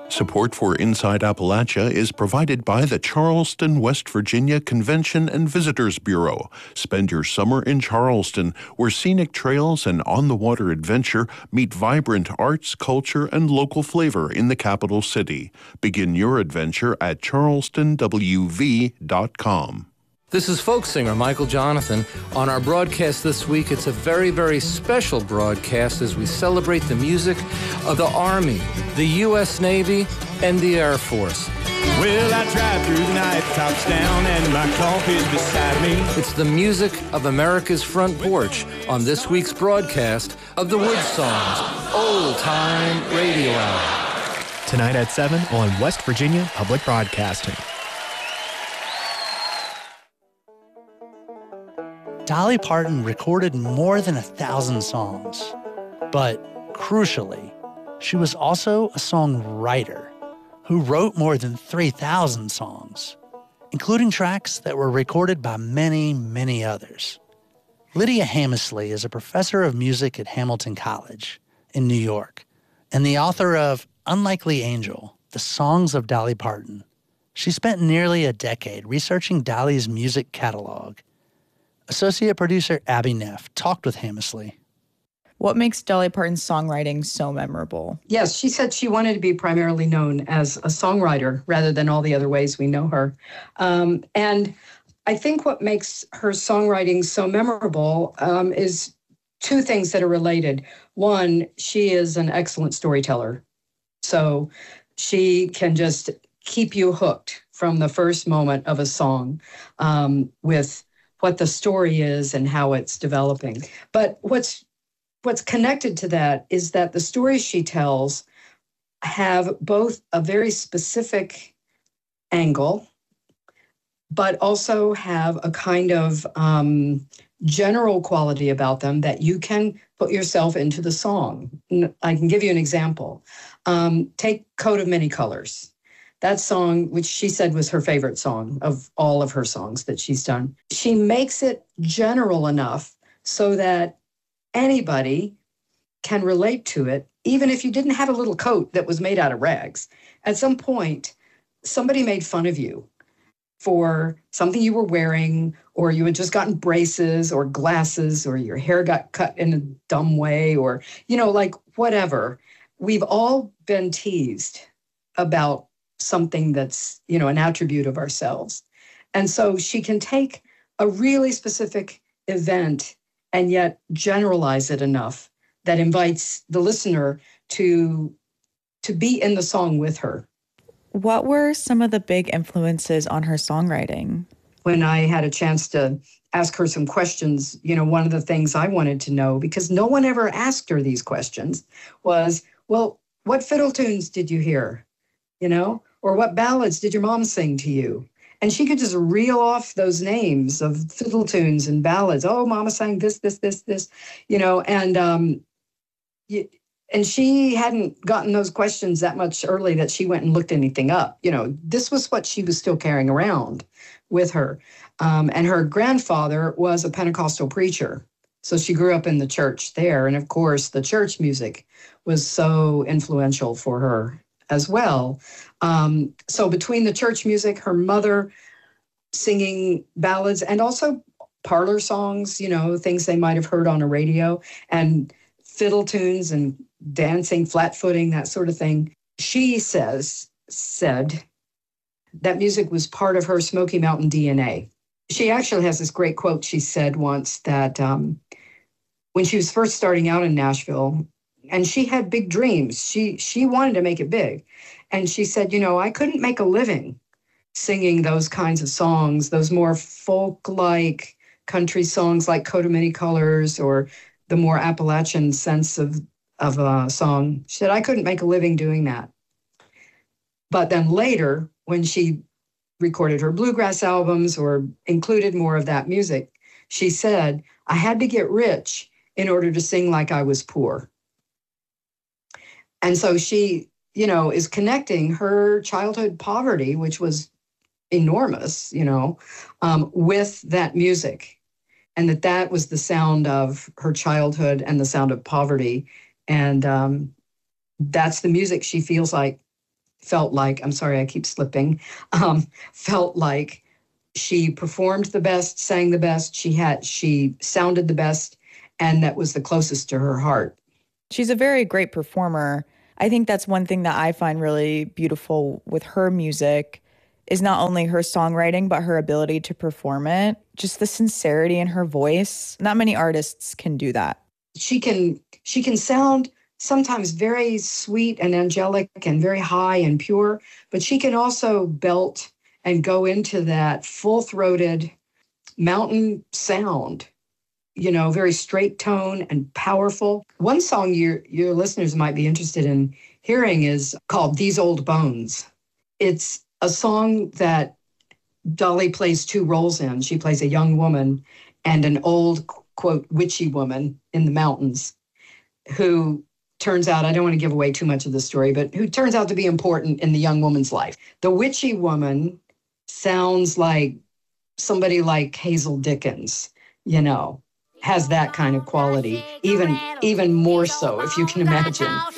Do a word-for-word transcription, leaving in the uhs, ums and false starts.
Support for Inside Appalachia is provided by the Charleston, West Virginia Convention and Visitors Bureau. Spend your summer in Charleston, where scenic trails and on-the-water adventure meet vibrant arts, culture, and local flavor in the capital city. Begin your adventure at charleston w v dot com. This is folk singer Michael Jonathan. On our broadcast this week, it's a very, very special broadcast as we celebrate the music of the Army, the U S Navy, and the Air Force. Well, I drive through the night, tops down, and my coffee's beside me. It's the music of America's front porch on this week's broadcast of the Wood Songs Old Time Radio Hour. Tonight at seven on West Virginia Public Broadcasting. Dolly Parton recorded more than a thousand songs, but crucially, she was also a songwriter who wrote more than three thousand songs, including tracks that were recorded by many, many others. Lydia Hammersley is a professor of music at Hamilton College in New York and the author of Unlikely Angel, The Songs of Dolly Parton. She spent nearly a decade researching Dolly's music catalog. Associate producer Abby Neff talked with Hammersley. What makes Dolly Parton's songwriting so memorable? Yes, she said she wanted to be primarily known as a songwriter rather than all the other ways we know her. Um, and I think what makes her songwriting so memorable um, is two things that are related. One, she is an excellent storyteller. So she can just keep you hooked from the first moment of a song um, with what the story is and how it's developing. But what's what's connected to that is that the stories she tells have both a very specific angle, but also have a kind of um, general quality about them that you can put yourself into the song. I can give you an example. Um, take Coat of Many Colors. That song, which she said was her favorite song of all of her songs that she's done, she makes it general enough so that anybody can relate to it, even if you didn't have a little coat that was made out of rags. At some point, somebody made fun of you for something you were wearing, or you had just gotten braces or glasses, or your hair got cut in a dumb way, or, you know, like whatever. We've all been teased about something that's, you know, an attribute of ourselves. And so she can take a really specific event and yet generalize it enough that invites the listener to, to be in the song with her. What were some of the big influences on her songwriting? When I had a chance to ask her some questions, you know, one of the things I wanted to know, because no one ever asked her these questions, was, well, what fiddle tunes did you hear? You know, or what ballads did your mom sing to you? And she could just reel off those names of fiddle tunes and ballads. Oh, mama sang this, this, this, this, you know, and um, and she hadn't gotten those questions that much early that she went and looked anything up. You know, this was what she was still carrying around with her. Um, and her grandfather was a Pentecostal preacher. So she grew up in the church there. And of course, the church music was so influential for her as well. Um, so between the church music, her mother singing ballads, and also parlor songs, you know, things they might have heard on a radio, and fiddle tunes and dancing, flat-footing, that sort of thing. She says, said that music was part of her Smoky Mountain D N A. She actually has this great quote she said once that um, when she was first starting out in Nashville, and she had big dreams. She she wanted to make it big. And she said, you know, I couldn't make a living singing those kinds of songs, those more folk-like country songs like Coat of Many Colors, or the more Appalachian sense of, of a song. She said, I couldn't make a living doing that. But then later, when she recorded her bluegrass albums or included more of that music, she said, I had to get rich in order to sing like I was poor. And so she, you know, is connecting her childhood poverty, which was enormous, you know, um, with that music. And that that was the sound of her childhood and the sound of poverty. And um, that's the music she feels like felt like, I'm sorry, I keep slipping, um, felt like she performed the best, sang the best, she had, she sounded the best, and that was the closest to her heart. She's a very great performer. I think that's one thing that I find really beautiful with her music is not only her songwriting, but her ability to perform it. Just the sincerity in her voice. Not many artists can do that. She can, she can sound sometimes very sweet and angelic and very high and pure, but she can also belt and go into that full-throated mountain sound, you know, very straight tone and powerful. One song your your listeners might be interested in hearing is called These Old Bones. It's a song that Dolly plays two roles in. She plays a young woman and an old, quote, witchy woman in the mountains who turns out, I don't want to give away too much of the story, but who turns out to be important in the young woman's life. The witchy woman sounds like somebody like Hazel Dickens, you know, has that kind of quality, even, even more so, if you can imagine.